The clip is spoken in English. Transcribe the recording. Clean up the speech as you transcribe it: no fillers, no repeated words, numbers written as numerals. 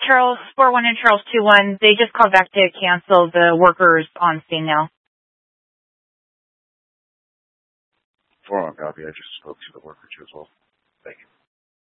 Charles 41 and Charles 21. They just called back to cancel the workers on scene now. 4 on copy. I just spoke to the worker too as well. Thank you.